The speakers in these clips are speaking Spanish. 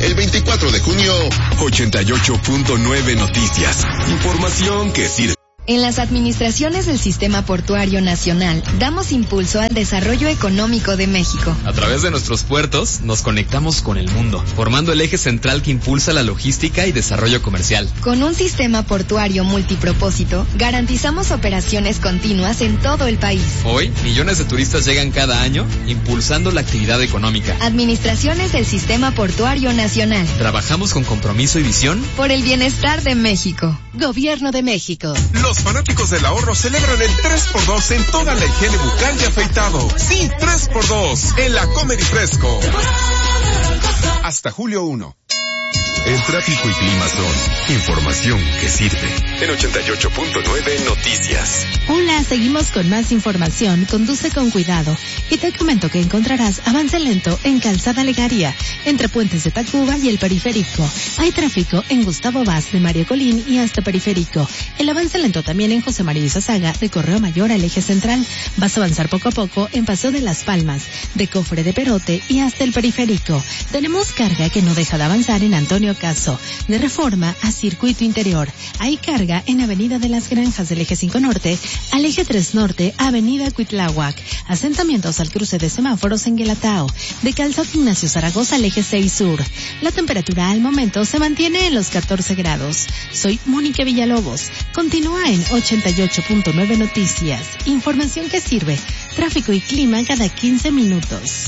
El 24 de junio, 88.9 Noticias. Información que sirve. En las administraciones del Sistema Portuario Nacional, damos impulso al desarrollo económico de México. A través de nuestros puertos, nos conectamos con el mundo, formando el eje central que impulsa la logística y desarrollo comercial. Con un sistema portuario multipropósito, garantizamos operaciones continuas en todo el país. Hoy, millones de turistas llegan cada año, impulsando la actividad económica. Administraciones del Sistema Portuario Nacional. Trabajamos con compromiso y visión por el bienestar de México. Gobierno de México. Los fanáticos del ahorro celebran el 3x2 en toda la higiene bucal y afeitado. Sí, 3x2 en la Comedy Fresco. Hasta julio 1. El tráfico y clima son información que sirve. En 88.9 Noticias. Hola, seguimos con más información. Conduce con cuidado. Y te comento que encontrarás avance lento en Calzada Legaria, entre Puentes de Tacuba y el Periférico. Hay tráfico en Gustavo Vaz de Mario Colín y hasta Periférico. El avance lento también en José María Izazaga de Correo Mayor al Eje Central. Vas a avanzar poco a poco en Paseo de las Palmas, de Cofre de Perote y hasta el Periférico. Tenemos carga que no deja de avanzar en Antonio Caso, de Reforma a Circuito Interior. Hay carga en Avenida de las Granjas del Eje 5 Norte al Eje 3 Norte, Avenida Cuitláhuac. Asentamientos al cruce de semáforos en Guelatao, de Calzada Ignacio Zaragoza al Eje 6 Sur. La temperatura al momento se mantiene en los 14 grados. Soy Mónica Villalobos. Continúa en 88.9 Noticias. Información que sirve. Tráfico y clima cada 15 minutos.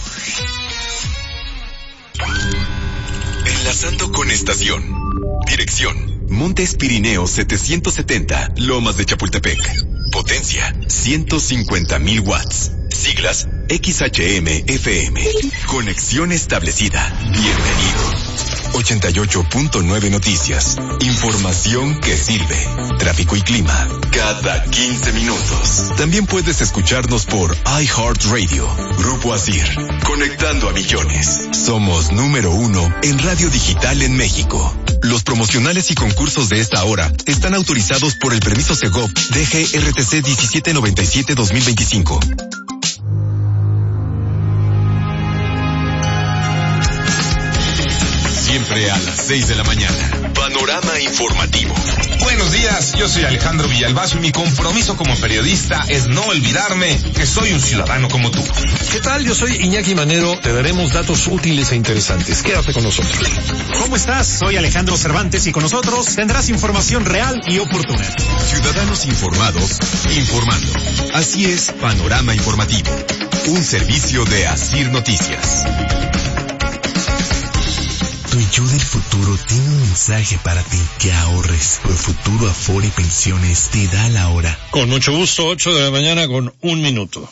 Enlazando con estación. Dirección: Montes Pirineos 770, Lomas de Chapultepec. Potencia: 150,000 watts. Siglas: XHM-FM. Conexión establecida. Bienvenido. 88.9 Noticias. Información que sirve. Tráfico y clima cada 15 minutos. También puedes escucharnos por iHeartRadio. Grupo Asir. Conectando a millones. Somos número 1 en radio digital en México. Los promocionales y concursos de esta hora están autorizados por el permiso Segov DGRTC 1797-2025. Siempre a las 6 de la mañana. Panorama informativo. Buenos días, yo soy Alejandro Villalbazo y mi compromiso como periodista es no olvidarme que soy un ciudadano como tú. ¿Qué tal? Yo soy Iñaki Manero. Te daremos datos útiles e interesantes. Quédate con nosotros. ¿Cómo estás? Soy Alejandro Cervantes y con nosotros tendrás información real y oportuna. Ciudadanos informados, informando. Así es, Panorama Informativo. Un servicio de Asir Noticias. Tu yo del futuro tiene un mensaje para ti. Que ahorres. Profuturo Afore Pensiones te da la hora. Con mucho gusto, 8 de la mañana con 1 minuto.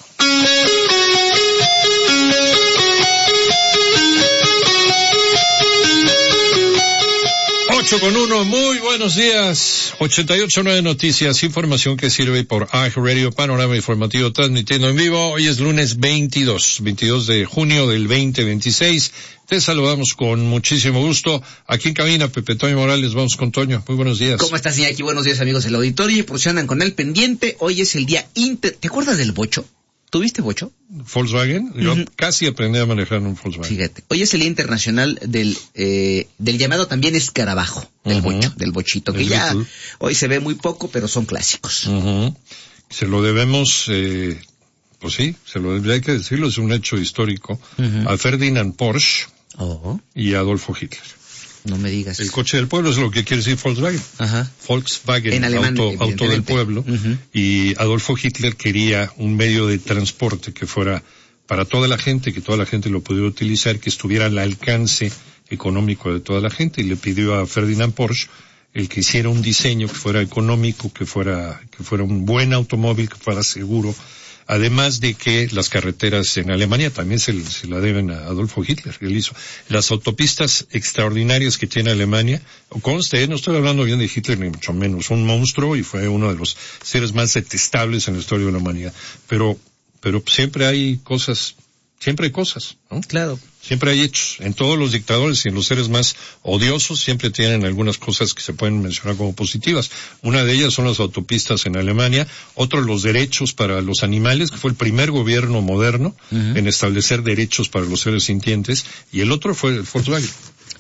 Con 1, muy buenos días. 88.9 Noticias, información que sirve por iHeartRadio, Panorama Informativo, transmitiendo en vivo. Hoy es lunes 22 de junio del 2026. Te saludamos con muchísimo gusto. Aquí en cabina, Pepe Toño Morales, vamos con Toño. Muy buenos días. ¿Cómo estás, Iñaki? Buenos días, amigos del auditorio. Y por si andan con el pendiente, hoy es el día ¿Te acuerdas del bocho? ¿Tuviste bocho? ¿Volkswagen? Yo casi aprendí a manejar un Volkswagen. Fíjate, hoy es el Día Internacional del llamado también escarabajo, del bocho, del bochito, que ya hoy se ve muy poco, pero son clásicos. Se lo debemos, pues sí, hay que decirlo, es un hecho histórico, a Ferdinand Porsche y a Adolfo Hitler. No me digas. El coche del pueblo es lo que quiere decir Volkswagen. Volkswagen, en alemán, auto del pueblo. Y Adolfo Hitler quería un medio de transporte que fuera para toda la gente, que toda la gente lo pudiera utilizar, que estuviera al alcance económico de toda la gente, y le pidió a Ferdinand Porsche el que hiciera un diseño que fuera económico, que fuera un buen automóvil, que fuera seguro. Además de que las carreteras en Alemania también se la deben a Adolfo Hitler. Él hizo las autopistas extraordinarias que tiene Alemania. Conste, no estoy hablando bien de Hitler ni mucho menos. Un monstruo y fue uno de los seres más detestables en la historia de la humanidad. Pero siempre hay cosas, ¿no? Claro. Siempre hay hechos. En todos los dictadores y en los seres más odiosos siempre tienen algunas cosas que se pueden mencionar como positivas. Una de ellas son las autopistas en Alemania, otro los derechos para los animales, que fue el primer gobierno moderno en establecer derechos para los seres sintientes, y el otro fue el Volkswagen.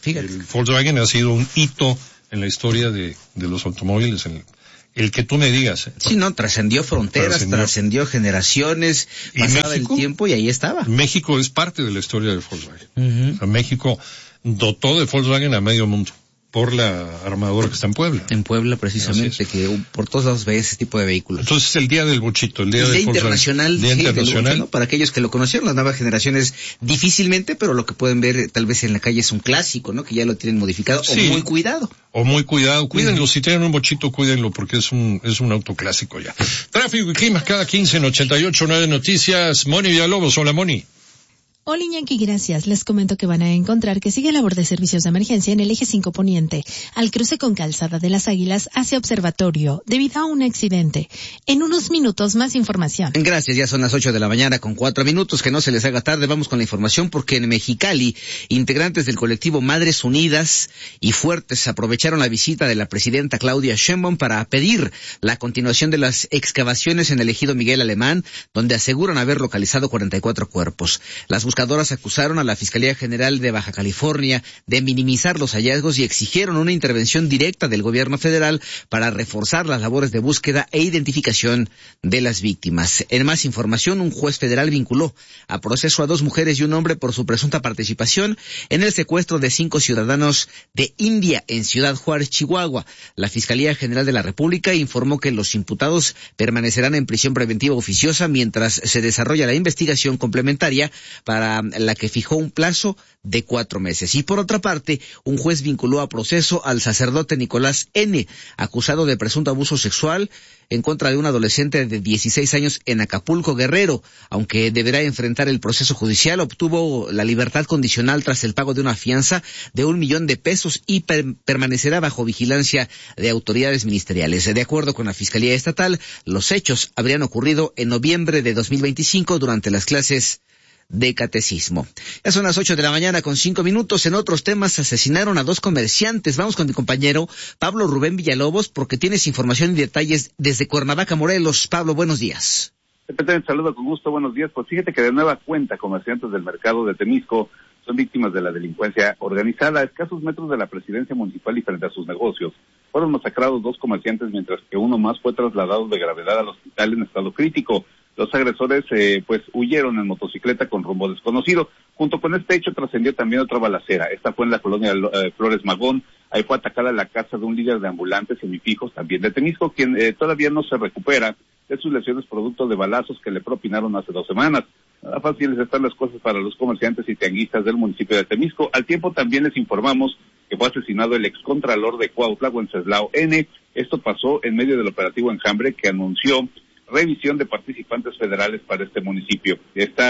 Fíjate. El Volkswagen ha sido un hito en la historia de los automóviles, el que tú me digas. Sí, no, trascendió fronteras, trascendió generaciones, pasaba el tiempo y ahí estaba. México es parte de la historia del Volkswagen. O sea, México dotó de Volkswagen a medio mundo por la armadora que está en Puebla. En Puebla, precisamente, que por todos lados ve ese tipo de vehículos. Entonces, el día del bochito, el día del internacional, Día internacional. ¿no? Para aquellos que lo conocieron, las nuevas generaciones difícilmente, pero lo que pueden ver tal vez en la calle es un clásico, ¿no? Que ya lo tienen modificado, sí, o muy cuidado. Cuídenlo, si tienen un bochito, cuídenlo, porque es un auto clásico ya. Tráfico y clima cada 15 en 88.9 Noticias. Moni Villalobos, hola Moni. Hola Iñaki, gracias. Les comento que van a encontrar que sigue labor de servicios de emergencia en el eje 5 Poniente, al cruce con Calzada de las Águilas hacia Observatorio, debido a un accidente. En unos minutos más información. Gracias, ya son las 8:04 a.m, que no se les haga tarde. Vamos con la información porque en Mexicali, integrantes del colectivo Madres Unidas y Fuertes aprovecharon la visita de la presidenta Claudia Sheinbaum para pedir la continuación de las excavaciones en el ejido Miguel Alemán, donde aseguran haber localizado 44 cuerpos. Las buscadoras acusaron a la Fiscalía General de Baja California de minimizar los hallazgos y exigieron una intervención directa del gobierno federal para reforzar las labores de búsqueda e identificación de las víctimas. En más información, un juez federal vinculó a proceso a 2 mujeres y un hombre por su presunta participación en el secuestro de 5 ciudadanos de India en Ciudad Juárez, Chihuahua. La Fiscalía General de la República informó que los imputados permanecerán en prisión preventiva oficiosa mientras se desarrolla la investigación complementaria para la que fijó un plazo de 4 meses. Y por otra parte, un juez vinculó a proceso al sacerdote Nicolás N., acusado de presunto abuso sexual en contra de un adolescente de 16 años en Acapulco, Guerrero. Aunque deberá enfrentar el proceso judicial, obtuvo la libertad condicional tras el pago de una fianza de $1,000,000 y permanecerá bajo vigilancia de autoridades ministeriales. De acuerdo con la Fiscalía Estatal, los hechos habrían ocurrido en noviembre de 2025 durante las clases de catecismo. Ya son las 8:05 a.m. En otros temas, asesinaron a 2 comerciantes. Vamos con mi compañero Pablo Rubén Villalobos, porque tienes información y detalles desde Cuernavaca, Morelos. Pablo, buenos días. Te saludo con gusto, buenos días. Pues fíjate que de nueva cuenta, comerciantes del mercado de Temisco son víctimas de la delincuencia organizada. A escasos metros de la presidencia municipal y frente a sus negocios, fueron masacrados 2 comerciantes, mientras que uno más fue trasladado de gravedad al hospital en estado crítico. Los agresores pues huyeron en motocicleta con rumbo desconocido. Junto con este hecho trascendió también otra balacera. Esta fue en la colonia Flores Magón. Ahí fue atacada la casa de un líder de ambulantes semifijos, también de Temisco, quien todavía no se recupera de sus lesiones producto de balazos que le propinaron hace 2 semanas. Nada fáciles están las cosas para los comerciantes y tianguistas del municipio de Temisco. Al tiempo también les informamos que fue asesinado el excontralor de Cuautla, Wenceslao N. Esto pasó en medio del operativo Enjambre, que anunció revisión de participantes federales para este municipio.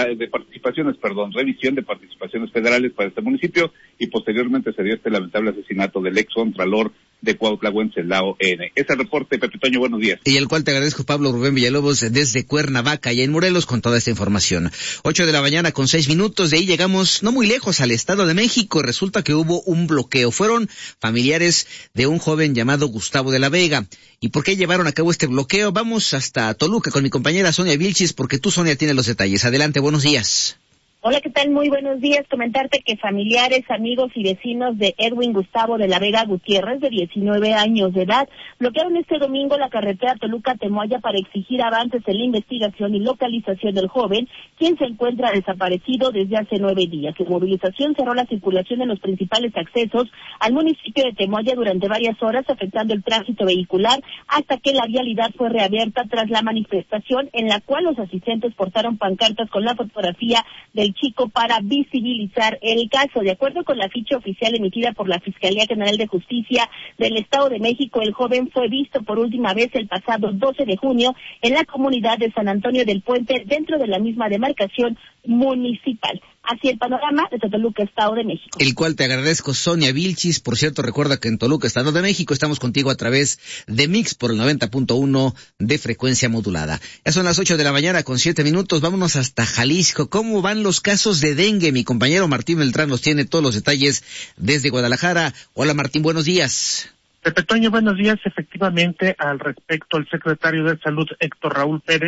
Revisión de participaciones federales para este municipio, y posteriormente se dio este lamentable asesinato del ex contralor de Cuautla, Wenceslao N. Ese reporte, Pepe Toño, buenos días. Y el cual te agradezco, Pablo Rubén Villalobos, desde Cuernavaca y en Morelos, con toda esta información. 8:06 a.m, de ahí llegamos no muy lejos al Estado de México. Resulta que hubo un bloqueo. Fueron familiares de un joven llamado Gustavo de la Vega. ¿Y por qué llevaron a cabo este bloqueo? Vamos hasta Toluca con mi compañera Sonia Vilchis, porque tú, Sonia, tienes los detalles. Adelante, buenos días. Hola, ¿qué tal? Muy buenos días. Comentarte que familiares, amigos y vecinos de Edwin Gustavo de la Vega Gutiérrez, de 19 años de edad, bloquearon este domingo la carretera Toluca-Temoaya para exigir avances en la investigación y localización del joven, quien se encuentra desaparecido desde hace 9 días. La movilización cerró la circulación en los principales accesos al municipio de Temoaya durante varias horas, afectando el tránsito vehicular, hasta que la vialidad fue reabierta tras la manifestación, en la cual los asistentes portaron pancartas con la fotografía del chico para visibilizar el caso. De acuerdo con la ficha oficial emitida por la Fiscalía General de Justicia del Estado de México, el joven fue visto por última vez el pasado 12 de junio en la comunidad de San Antonio del Puente, dentro de la misma demarcación municipal. Así el panorama de Toluca, Estado de México. El cual te agradezco, Sonia Vilchis. Por cierto, recuerda que en Toluca, Estado de México, estamos contigo a través de Mix por el 90.1 de frecuencia modulada. Ya son las 8:07 a.m. Vámonos hasta Jalisco. ¿Cómo van los casos de dengue? Mi compañero Martín Beltrán nos tiene todos los detalles desde Guadalajara. Hola, Martín, buenos días. Pepe Toño, buenos días. Efectivamente, al respecto, el secretario de Salud, Héctor Raúl Pérez,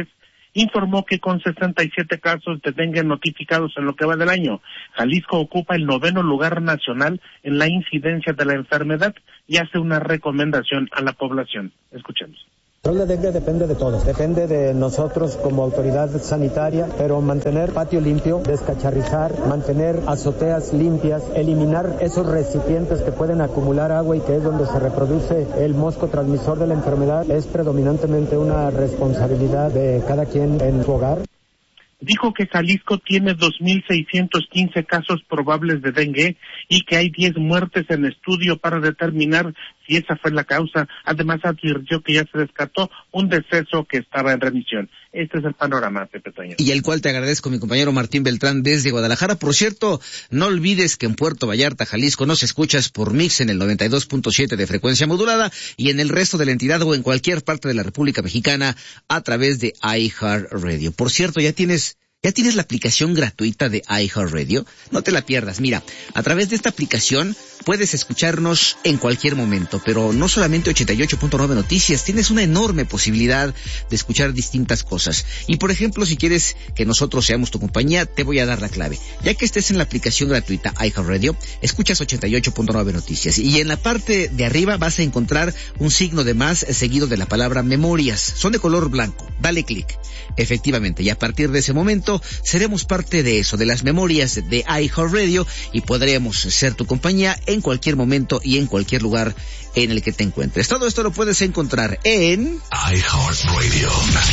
informó que con 67 casos de dengue notificados en lo que va del año, Jalisco ocupa el 9º lugar nacional en la incidencia de la enfermedad y hace una recomendación a la población. Escuchemos. El control de dengue depende de todos, depende de nosotros como autoridad sanitaria, pero mantener patio limpio, descacharrizar, mantener azoteas limpias, eliminar esos recipientes que pueden acumular agua y que es donde se reproduce el mosco transmisor de la enfermedad, es predominantemente una responsabilidad de cada quien en su hogar. Dijo que Jalisco tiene 2.615 casos probables de dengue y que hay 10 muertes en estudio para determinar si esa fue la causa. Además advirtió que ya se descartó un deceso que estaba en remisión. Este es el panorama, Pepe Toño. Y el cual te agradezco, mi compañero Martín Beltrán, desde Guadalajara. Por cierto, no olvides que en Puerto Vallarta, Jalisco, nos escuchas por Mix en el 92.7 de frecuencia modulada y en el resto de la entidad o en cualquier parte de la República Mexicana a través de iHeartRadio. Por cierto, ¿Ya tienes la aplicación gratuita de iHeartRadio? No te la pierdas. Mira, a través de esta aplicación puedes escucharnos en cualquier momento, pero no solamente 88.9 Noticias, tienes una enorme posibilidad de escuchar distintas cosas. Y por ejemplo, si quieres que nosotros seamos tu compañía, te voy a dar la clave. Ya que estés en la aplicación gratuita iHeartRadio, escuchas 88.9 Noticias y en la parte de arriba vas a encontrar un signo de más seguido de la palabra memorias. Son de color blanco. Dale clic. Efectivamente, y a partir de ese momento seremos parte de eso, de las memorias de iHeartRadio, y podremos ser tu compañía en cualquier momento y en cualquier lugar en el que te encuentres. Todo esto lo puedes encontrar en iHeartRadio.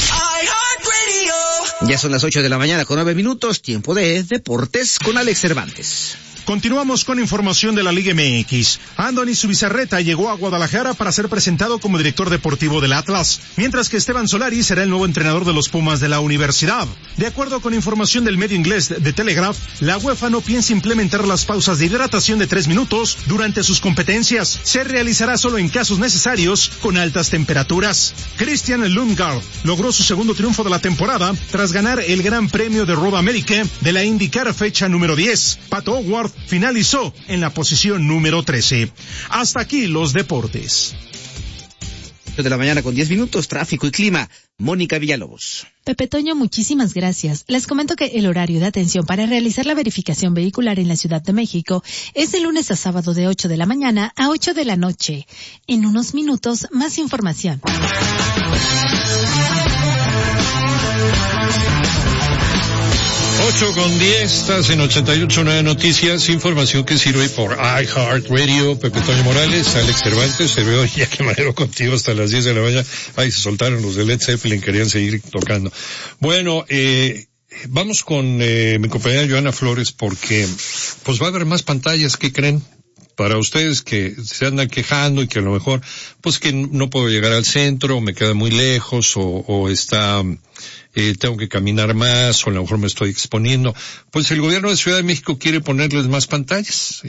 Ya son las 8 de la mañana con 9 minutos, tiempo de Deportes con Alex Cervantes. Continuamos con información de la Liga MX. Andoni Zubizarreta llegó a Guadalajara para ser presentado como director deportivo del Atlas, mientras que Esteban Solari será el nuevo entrenador de los Pumas de la universidad. De acuerdo con información del medio inglés The Telegraph, la UEFA no piensa implementar las pausas de hidratación de 3 minutos durante sus competencias. Se realizará solo en casos necesarios con altas temperaturas. Christian Lundgaard logró su segundo triunfo de la temporada tras ganar el Gran Premio de Road America de la IndyCar fecha número 10. Pato O'Ward finalizó en la posición número 13. Hasta aquí los deportes. De la mañana con 10 minutos, tráfico y clima. Mónica Villalobos. Pepe Toño, muchísimas gracias. Les comento que el horario de atención para realizar la verificación vehicular en la Ciudad de México es de lunes a sábado de 8 de la mañana a 8 de la noche. En unos minutos, más información. 8:10, estás en 88.9 Noticias, información que sirve por iHeartRadio. Pepe Toño Morales, Alex Cervantes, servidor ya que madero contigo hasta las 10 de la mañana. Ahí se soltaron los de Led Zeppelin, querían seguir tocando. Bueno, vamos con mi compañera Joana Flores porque pues va a haber más pantallas, ¿qué creen? Para ustedes que se andan quejando y que a lo mejor, pues que no puedo llegar al centro, me queda muy lejos, o está, tengo que caminar más, o a lo mejor me estoy exponiendo. Pues el gobierno de Ciudad de México quiere ponerles más pantallas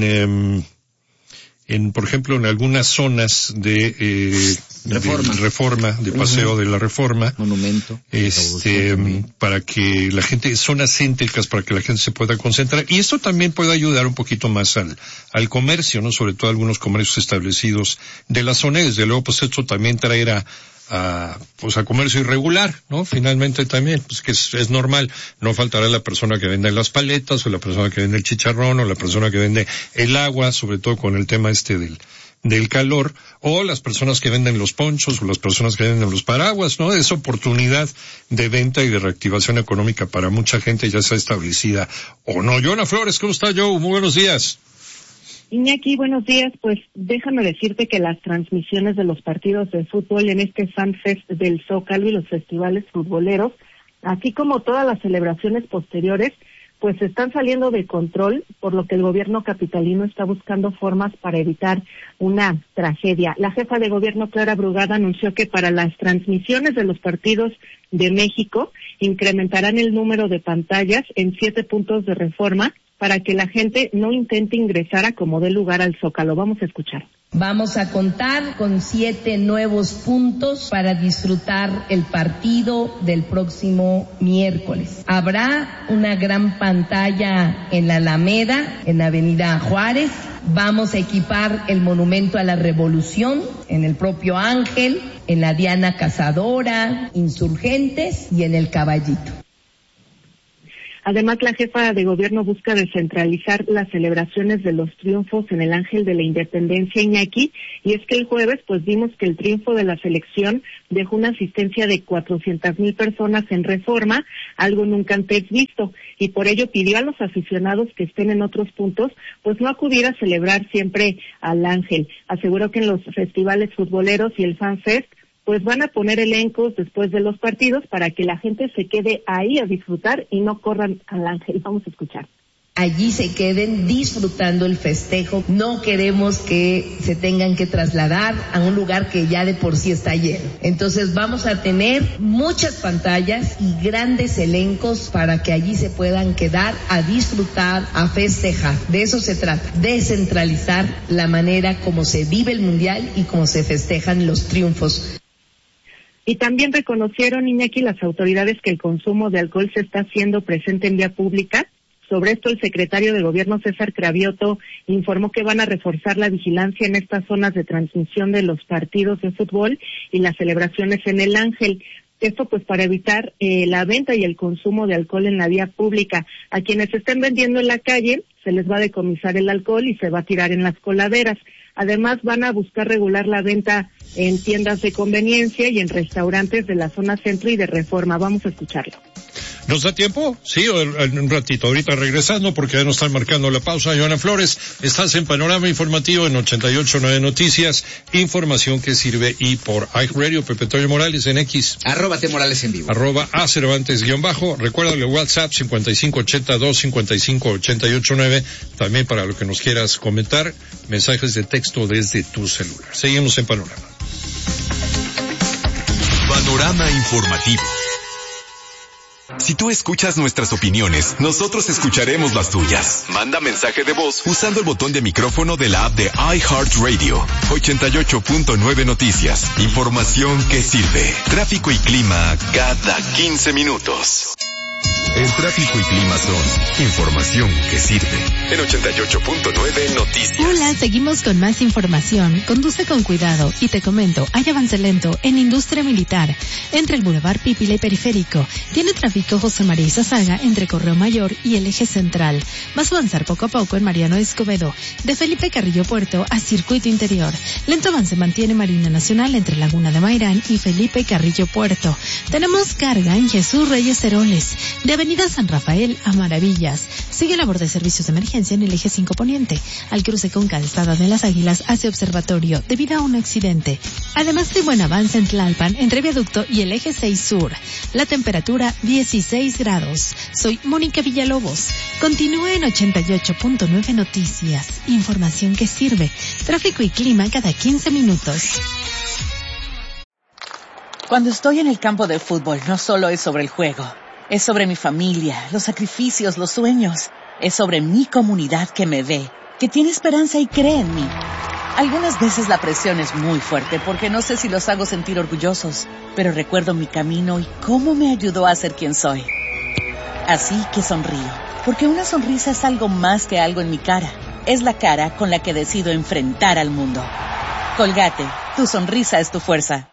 por ejemplo, en algunas zonas de Reforma, de Paseo de la Reforma. Monumento. Para que la gente, zonas céntricas para que la gente se pueda concentrar. Y esto también puede ayudar un poquito más al comercio, ¿no? Sobre todo algunos comercios establecidos de la zona. Y desde luego, pues esto también traerá a comercio irregular, ¿no? Finalmente también, pues que es normal, no faltará la persona que vende las paletas, o la persona que vende el chicharrón, o la persona que vende el agua, sobre todo con el tema del calor, o las personas que venden los ponchos, o las personas que venden los paraguas, ¿no? Es oportunidad de venta y de reactivación económica para mucha gente, ya sea establecida o no. Joana Flores, ¿cómo está, Joe? Muy buenos días. Iñaki, buenos días. Pues déjame decirte que las transmisiones de los partidos de fútbol en este FanFest del Zócalo y los festivales futboleros, así como todas las celebraciones posteriores, pues están saliendo de control, por lo que el gobierno capitalino está buscando formas para evitar una tragedia. La jefa de gobierno, Clara Brugada, anunció que para las transmisiones de los partidos de México incrementarán el número de pantallas en 7 puntos de Reforma para que la gente no intente ingresar a como dé lugar al Zócalo. Vamos a escuchar. Vamos a contar con 7 nuevos puntos para disfrutar el partido del próximo miércoles. Habrá una gran pantalla en la Alameda, en Avenida Juárez, Vamos a equipar el monumento a la Revolución en el propio Ángel, en la Diana Cazadora, Insurgentes y en el Caballito. Además, la jefa de gobierno busca descentralizar las celebraciones de los triunfos en el Ángel de la Independencia, Iñaki, y es que el jueves pues vimos que el triunfo de la selección dejó una asistencia de 400,000 personas en Reforma, algo nunca antes visto, y por ello pidió a los aficionados que estén en otros puntos pues no acudir a celebrar siempre al Ángel. Aseguró que en los festivales futboleros y el Fan Fest pues van a poner elencos después de los partidos para que la gente se quede ahí a disfrutar y no corran al Ángel. Vamos a escuchar. Allí se queden disfrutando el festejo. No queremos que se tengan que trasladar a un lugar que ya de por sí está lleno. Entonces vamos a tener muchas pantallas y grandes elencos para que allí se puedan quedar a disfrutar, a festejar. De eso se trata, descentralizar la manera como se vive el Mundial y cómo se festejan los triunfos. Y también reconocieron, Iñaki, las autoridades que el consumo de alcohol se está haciendo presente en vía pública. Sobre esto, el secretario de Gobierno, César Cravioto, informó que van a reforzar la vigilancia en estas zonas de transmisión de los partidos de fútbol y las celebraciones en el Ángel. Esto pues para evitar la venta y el consumo de alcohol en la vía pública. A quienes estén vendiendo en la calle se les va a decomisar el alcohol y se va a tirar en las coladeras. Además van a buscar regular la venta en tiendas de conveniencia y en restaurantes de la zona centro y de Reforma. Vamos a escucharlo. ¿Nos da tiempo? Sí, un ratito. Ahorita regresando porque ya nos están marcando la pausa. Joana Flores, estás en Panorama Informativo en 88.9 Noticias. Información que sirve y por iRadio. Pepe Toño Morales en X. @T_Morales en vivo. @A_Cervantes_. Recuérdale WhatsApp 5580-255-889. También para lo que nos quieras comentar, mensajes de texto desde tu celular. Seguimos en Panorama. Panorama Informativo. Si tú escuchas nuestras opiniones, nosotros escucharemos las tuyas. Manda mensaje de voz usando el botón de micrófono de la app de iHeartRadio. 88.9 Noticias. Información que sirve. Tráfico y clima cada 15 minutos. El tráfico y clima son información que sirve. En 88.9 Noticias. Hola, seguimos con más información. Conduce con cuidado y te comento, hay avance lento en Industria Militar entre el Boulevard Pípila y Periférico. Tiene tráfico José María Izazaga entre Correo Mayor y el Eje Central. Vas a avanzar poco a poco en Mariano Escobedo, de Felipe Carrillo Puerto a Circuito Interior. Lento avance mantiene Marina Nacional entre Laguna de Mairán y Felipe Carrillo Puerto. Tenemos carga en Jesús Reyes Heroles, de Avenida San Rafael a Maravillas. Sigue labor de servicios de emergencia en el Eje 5 Poniente, al cruce con Calzada de las Águilas hacia Observatorio, debido a un accidente. Además de buen avance en Tlalpan, entre Viaducto y el Eje 6 Sur. La temperatura 16 grados. Soy Mónica Villalobos. Continúe en 88.9 Noticias. Información que sirve. Tráfico y clima cada 15 minutos. Cuando estoy en el campo de fútbol, no solo es sobre el juego. Es sobre mi familia, los sacrificios, los sueños. Es sobre mi comunidad que me ve, que tiene esperanza y cree en mí. Algunas veces la presión es muy fuerte porque no sé si los hago sentir orgullosos, pero recuerdo mi camino y cómo me ayudó a ser quien soy. Así que sonrío, porque una sonrisa es algo más que algo en mi cara. Es la cara con la que decido enfrentar al mundo. Colgate, tu sonrisa es tu fuerza.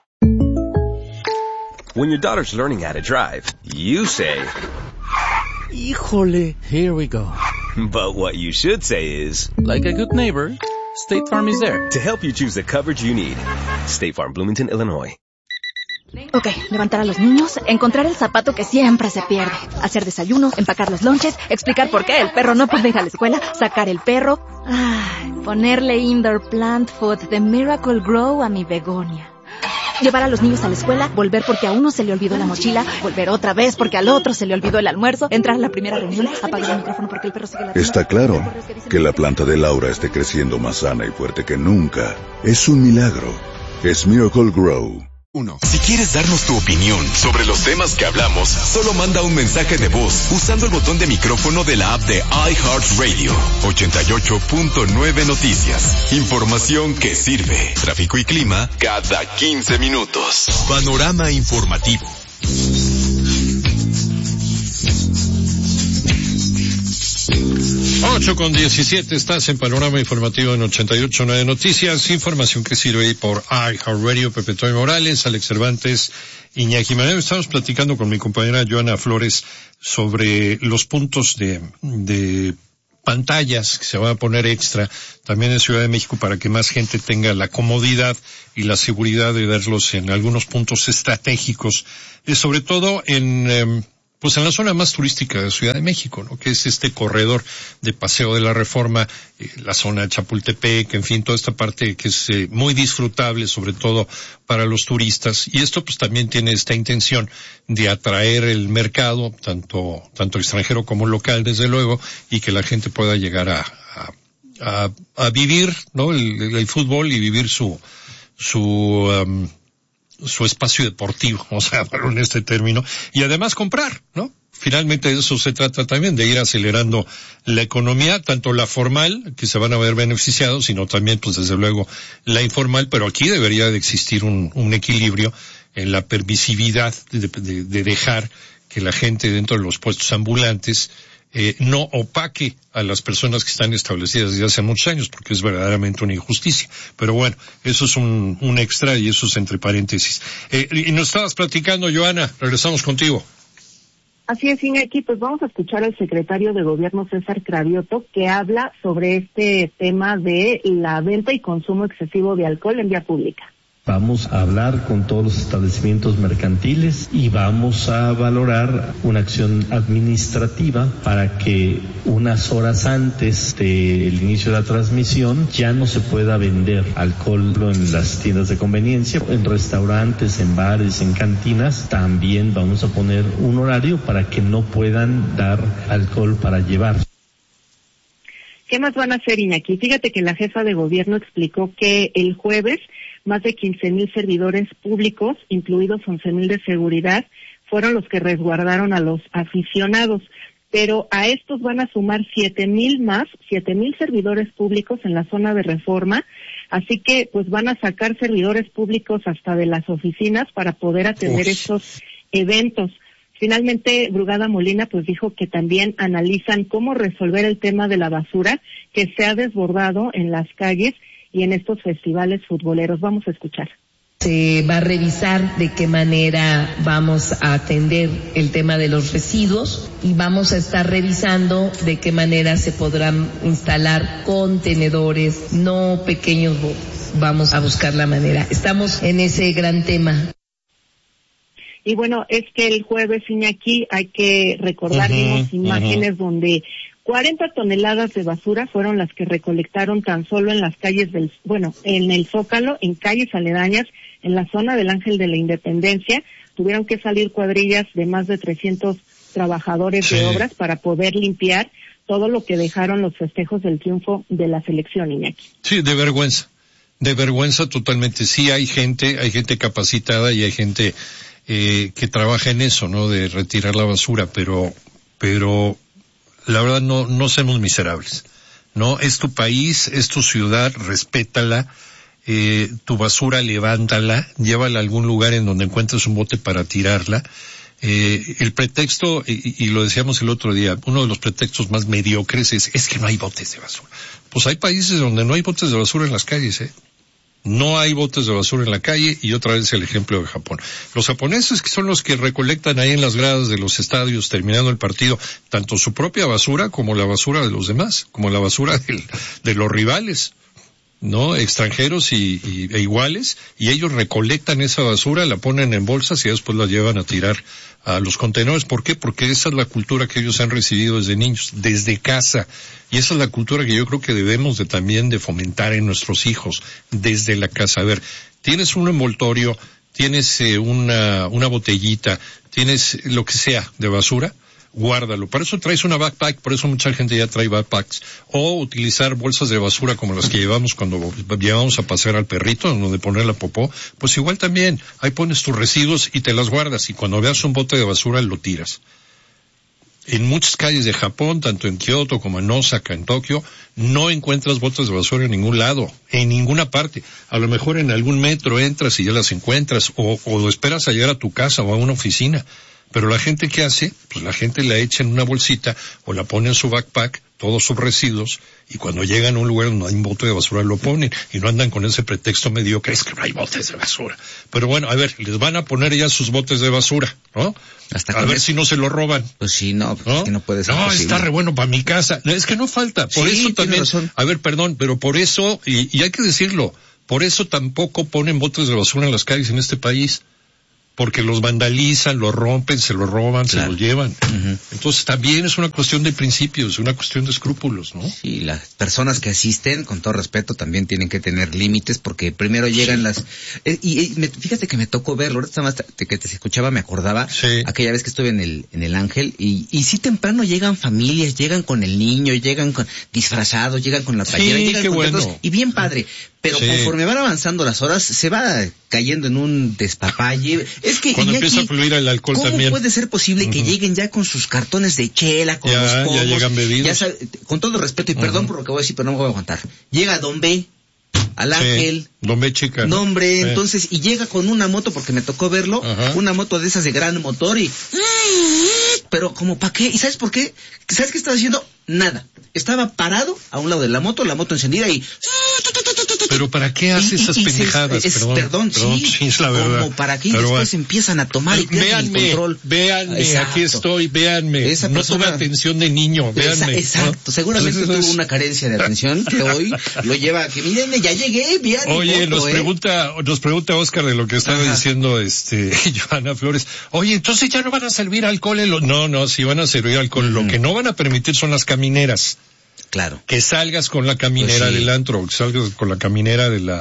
When your daughter's learning how to drive, you say, Híjole, here we go. But what you should say is, like a good neighbor, State Farm is there to help you choose the coverage you need. State Farm, Bloomington, Illinois. Ok, levantar a los niños, encontrar el zapato que siempre se pierde, hacer desayuno, empacar los lonches, explicar por qué el perro no puede ir a la escuela, sacar el perro, ponerle indoor plant food de Miracle Grow a mi begonia. Llevar a los niños a la escuela, volver porque a uno se le olvidó la mochila, volver otra vez porque al otro se le olvidó el almuerzo, entrar a la primera reunión, apagar el micrófono porque el perro sigue la... Está claro que la planta de Laura esté creciendo más sana y fuerte que nunca. Es un milagro. Es Miracle Grow. Si quieres darnos tu opinión sobre los temas que hablamos, solo manda un mensaje de voz usando el botón de micrófono de la app de iHeartRadio. 88.9 Noticias. Información que sirve. Tráfico y clima cada 15 minutos. Panorama Informativo. 8:17, estás en Panorama Informativo en 88.9 Noticias, información que sirve ahí por iHeartRadio. Pepe Toy Morales, Alex Cervantes, Iñaki Manero. Estamos platicando con mi compañera Joana Flores sobre los puntos de pantallas que se van a poner extra también en Ciudad de México para que más gente tenga la comodidad y la seguridad de verlos en algunos puntos estratégicos, sobre todo en la zona más turística de Ciudad de México, ¿no? Que es este corredor de Paseo de la Reforma, la zona de Chapultepec, en fin, toda esta parte que es muy disfrutable, sobre todo para los turistas. Y esto pues también tiene esta intención de atraer el mercado, tanto extranjero como local, desde luego, y que la gente pueda llegar a vivir, ¿no? El fútbol y vivir su espacio deportivo, vamos a llamarlo en este término, y además comprar, ¿no? Finalmente de eso se trata también, de ir acelerando la economía, tanto la formal, que se van a ver beneficiados, sino también, pues desde luego, la informal, pero aquí debería de existir un equilibrio en la permisividad de dejar que la gente dentro de los puestos ambulantes no opaque a las personas que están establecidas desde hace muchos años, porque es verdaderamente una injusticia. Pero bueno, eso es un extra y eso es entre paréntesis. Y nos estabas platicando, Joana, regresamos contigo. Así es, Iñaki, pues vamos a escuchar al secretario de Gobierno, César Cravioto, que habla sobre este tema de la venta y consumo excesivo de alcohol en vía pública. Vamos a hablar con todos los establecimientos mercantiles y vamos a valorar una acción administrativa para que unas horas antes del inicio de la transmisión ya no se pueda vender alcohol en las tiendas de conveniencia, en restaurantes, en bares, en cantinas. También vamos a poner un horario para que no puedan dar alcohol para llevar. ¿Qué más van a hacer, Iñaki? Fíjate que la jefa de gobierno explicó que el jueves más de 15,000 servidores públicos, incluidos 11,000 de seguridad, fueron los que resguardaron a los aficionados. Pero a estos van a sumar 7,000 servidores públicos en la zona de Reforma. Así que pues van a sacar servidores públicos hasta de las oficinas para poder atender estos eventos. Finalmente, Brugada Molina pues dijo que también analizan cómo resolver el tema de la basura que se ha desbordado en las calles y en estos festivales futboleros. Vamos a escuchar. Se va a revisar de qué manera vamos a atender el tema de los residuos y vamos a estar revisando de qué manera se podrán instalar contenedores, no pequeños botes. Vamos a buscar la manera. Estamos en ese gran tema. Y bueno, es que el jueves, Iñaki, hay que recordar, vimos imágenes donde 40 toneladas de basura fueron las que recolectaron tan solo en las calles en el Zócalo, en calles aledañas, en la zona del Ángel de la Independencia. Tuvieron que salir cuadrillas de más de 300 trabajadores de obras para poder limpiar todo lo que dejaron los festejos del triunfo de la selección, Iñaki. Sí, de vergüenza totalmente. Sí, hay gente capacitada y hay gente que trabaja en eso, ¿no? De retirar la basura, pero la verdad no seamos miserables, ¿no? Es tu país, es tu ciudad, respétala, tu basura levántala, llévala a algún lugar en donde encuentres un bote para tirarla. El pretexto, y lo decíamos el otro día, uno de los pretextos más mediocres es que no hay botes de basura. Pues hay países donde no hay botes de basura en las calles, No hay botes de basura en la calle, y otra vez el ejemplo de Japón. Los japoneses, que son los que recolectan ahí en las gradas de los estadios terminando el partido, tanto su propia basura como la basura de los demás, como la basura de los rivales, ¿no? Extranjeros e iguales, y ellos recolectan esa basura, la ponen en bolsas y después la llevan a tirar a los contenedores. ¿Por qué? Porque esa es la cultura que ellos han recibido desde niños, desde casa. Y esa es la cultura que yo creo que debemos también de fomentar en nuestros hijos desde la casa. A ver, tienes un envoltorio, tienes una botellita, tienes lo que sea de basura, guárdalo. Para eso traes una backpack, por eso mucha gente ya trae backpacks. O utilizar bolsas de basura como las que llevamos cuando llevamos a pasear al perrito, donde poner la popó, pues igual también. Ahí pones tus residuos y te las guardas, y cuando veas un bote de basura lo tiras. En muchas calles de Japón, tanto en Kioto como en Osaka, en Tokio, no encuentras botes de basura en ningún lado, en ninguna parte. A lo mejor en algún metro entras y ya las encuentras, o esperas a llegar a tu casa o a una oficina. Pero la gente, ¿qué hace? Pues la gente la echa en una bolsita o la pone en su backpack, todos sus residuos, y cuando llegan a un lugar donde no hay un bote de basura lo ponen, y no andan con ese pretexto mediocre, es que no hay botes de basura. Pero bueno, a ver, les van a poner ya sus botes de basura, ¿no? A ver si no se lo roban. Pues sí, no, pues es que no puede ser No, posible. está re bueno para mi casa. Es que no falta. Por Sí, eso también, razón. a ver, perdón, pero por eso, y hay que decirlo, por eso tampoco ponen botes de basura en las calles en este país. Porque los vandalizan, los rompen, se los roban, se los llevan. Entonces también es una cuestión de principios, una cuestión de escrúpulos, ¿no? Sí, las personas que asisten, con todo respeto, también tienen que tener límites, porque primero llegan las... fíjate que me tocó verlo, ahorita más que te escuchaba me acordaba, aquella vez que estuve en el Ángel, y sí temprano llegan familias, llegan con el niño, llegan disfrazados, llegan con la playera, llegan qué contentos, bueno. y bien padre. Pero conforme van avanzando las horas, se va cayendo en un despapalle. Es que cuando Iñaki, empieza a fluir el alcohol ¿cómo también. puede ser posible que lleguen ya con sus cartones de chela, con los pomos? Ya llegan bebidos. Con todo respeto y perdón por lo que voy a decir, pero no me voy a aguantar. Llega Don B, al Ángel. Don B chica. No, hombre, entonces, y llega con una moto, porque me tocó verlo, una moto de esas de gran motor y... Pero, ¿como para qué? ¿Y sabes por qué? ¿Sabes qué estaba haciendo? Nada. Estaba parado a un lado de la moto encendida y... Pero ¿para qué hace esas pendejadas? Perdón, sí, es la verdad. Como para que después empiezan a tomar y pierden el control. Véanme, aquí estoy, véanme. No tuve atención de niño, véanme. Exacto, ¿no? Seguramente tuvo una carencia de atención que hoy lo lleva a que, miren, ya llegué, bien. Oye, nos pregunta Oscar de lo que estaba diciendo Johanna Flores. Oye, entonces ya no van a servir alcohol en No, sí van a servir alcohol. Lo que no van a permitir son las camineras. Claro. Que salgas con la caminera del antro, que salgas con la caminera del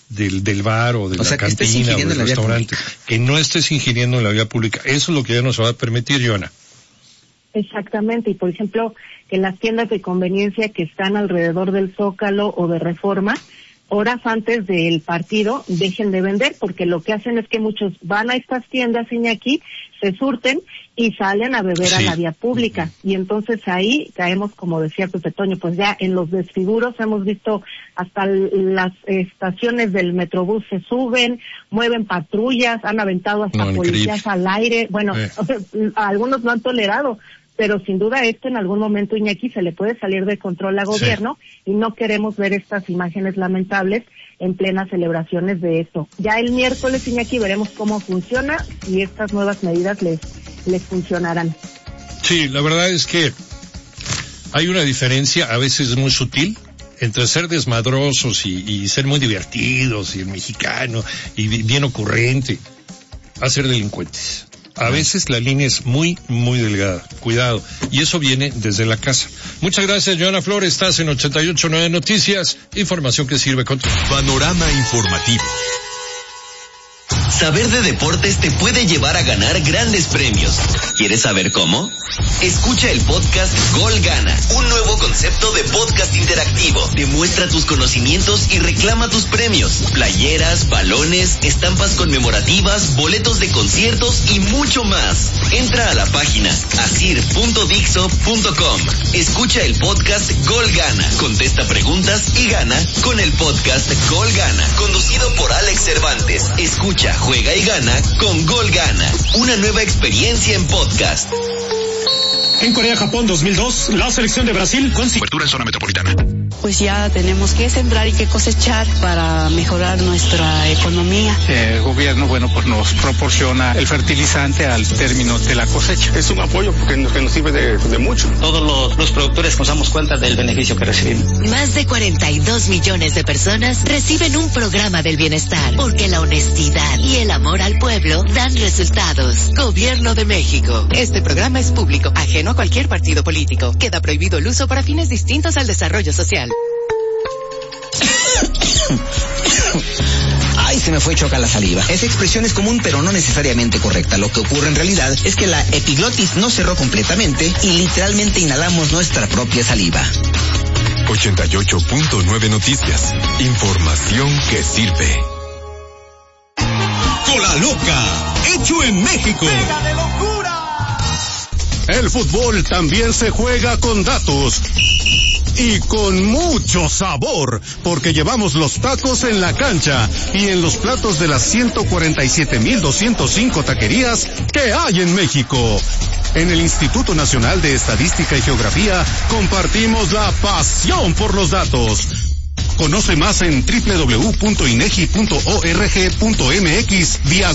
bar o de la cantina o del restaurante. Que no estés ingiriendo en la vía pública. Eso es lo que ya no se va a permitir, Joana. Exactamente, y por ejemplo, que las tiendas de conveniencia que están alrededor del Zócalo o de Reforma, horas antes del partido, dejen de vender, porque lo que hacen es que muchos van a estas tiendas, Iñaki, se surten y salen a beber a la vía pública. Y entonces ahí caemos, como decía Pepe Toño, pues ya en los desfiguros hemos visto hasta las estaciones del Metrobús se suben, mueven patrullas, han aventado hasta policías al aire. Bueno, algunos lo han tolerado, pero sin duda esto en algún momento, Iñaki, se le puede salir de control al gobierno y no queremos ver estas imágenes lamentables en plenas celebraciones de esto. Ya el miércoles, Iñaki, veremos cómo funciona y estas nuevas medidas les funcionarán. Sí, la verdad es que hay una diferencia, a veces muy sutil, entre ser desmadrosos y ser muy divertidos, y el mexicano, y bien ocurrente, a ser delincuentes. A veces la línea es muy, muy delgada. Cuidado. Y eso viene desde la casa. Muchas gracias, Johanna Flores. Estás en 88.9 Noticias. Información que sirve con... Panorama informativo. Saber de deportes te puede llevar a ganar grandes premios. ¿Quieres saber cómo? Escucha el podcast Gol Gana, un nuevo concepto de podcast interactivo. Demuestra tus conocimientos y reclama tus premios. Playeras, balones, estampas conmemorativas, boletos de conciertos y mucho más. Entra a la página asir.dixo.com. Escucha el podcast Gol Gana. Contesta preguntas y gana con el podcast Gol Gana, conducido por Alex Cervantes. Escucha, juega y gana con Gol Gana. Una nueva experiencia en podcast. En Corea-Japón 2002, la selección de Brasil con cobertura en zona metropolitana. Pues ya tenemos que sembrar y que cosechar para mejorar nuestra economía. El gobierno, pues nos proporciona el fertilizante al término de la cosecha. Es un apoyo porque nos sirve de mucho. Todos los productores nos damos cuenta del beneficio que recibimos. Más de 42 millones de personas reciben un programa del bienestar, porque la honestidad y el amor al pueblo dan resultados. Gobierno de México. Este programa es público, ajeno a cualquier partido político. Queda prohibido el uso para fines distintos al desarrollo social. Ay, se me fue choca la saliva. Esa expresión es común, pero no necesariamente correcta. Lo que ocurre en realidad es que la epiglotis no cerró completamente y literalmente inhalamos nuestra propia saliva. 88.9 Noticias. Información que sirve. Cola Loca, hecho en México. ¡Pega de locura! El fútbol también se juega con datos. y con mucho sabor, porque llevamos los tacos en la cancha y en los platos de las 147,205 taquerías que hay en México. En el Instituto Nacional de Estadística y Geografía compartimos la pasión por los datos. Conoce más en www.inegi.org.mx